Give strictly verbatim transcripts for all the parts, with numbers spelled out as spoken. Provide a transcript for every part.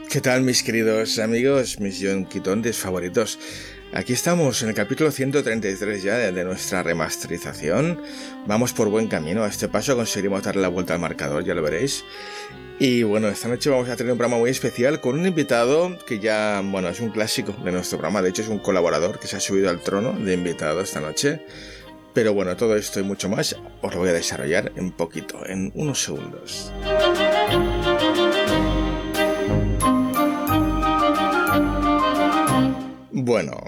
¿Qué tal, mis queridos amigos, mis John Quitondes favoritos? Aquí estamos en el capítulo ciento treinta y tres ya de, de nuestra remasterización. Vamos por buen camino. A este paso conseguiremos darle la vuelta al marcador, ya lo veréis. Y bueno, esta noche vamos a tener un programa muy especial con un invitado que ya, bueno, es un clásico de nuestro programa. De hecho, es un colaborador que se ha subido al trono de invitado esta noche. Pero bueno, todo esto y mucho más os lo voy a desarrollar en poquito, en unos segundos. Bueno,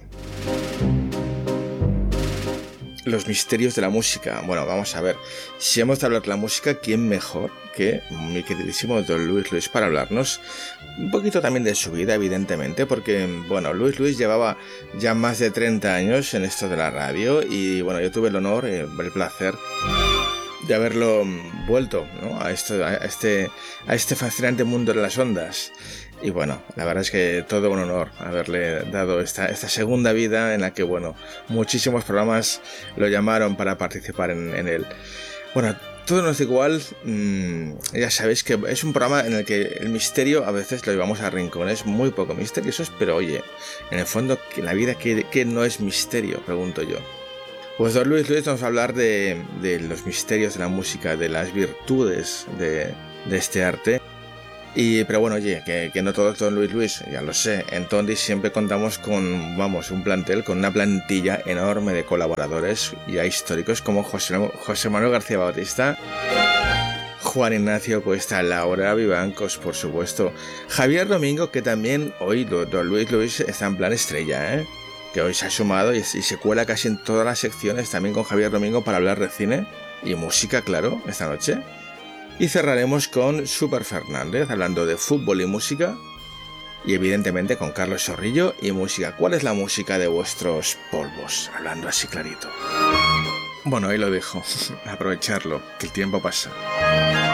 los misterios de la música. Bueno, vamos a ver. Si hemos de hablar de la música, ¿quién mejor que mi queridísimo Don Luis Luis para hablarnos un poquito también de su vida, evidentemente? Porque, bueno, Luis Luis llevaba ya más de treinta años en esto de la radio y, bueno, yo tuve el honor, eh, el placer de haberlo vuelto, ¿no? a, esto, a, este, a este fascinante mundo de las ondas. Y bueno, la verdad es que todo un honor haberle dado esta, esta segunda vida en la que, bueno, muchísimos programas lo llamaron para participar en, en él. Bueno, todo nos da igual, mmm, ya sabéis que es un programa en el que el misterio a veces lo llevamos a rincones muy poco misteriosos, pero oye, en el fondo, en la vida, ¿qué, qué no es misterio? Pregunto yo. Pues Don Luis Luis nos va a hablar de, de los misterios de la música, de las virtudes de, de este arte. Y, pero bueno, oye, que, que no todo es Don Luis Luis, ya lo sé. En Tondi siempre contamos con, vamos, un plantel, con una plantilla enorme de colaboradores ya históricos como José, José Manuel García Bautista, Juan Ignacio Cuesta, Laura Vivancos, por supuesto, Javier Domingo, que también hoy Don Luis Luis está en plan estrella, ¿eh? Que hoy se ha sumado y, y se cuela casi en todas las secciones, también con Javier Domingo para hablar de cine y música, claro, esta noche. Y cerraremos con Super Fernández, hablando de fútbol y música. Y evidentemente con Carlos Zorrillo y música. ¿Cuál es la música de vuestros polvos? Hablando así clarito. Bueno, ahí lo dejo. Aprovecharlo, que el tiempo pasa.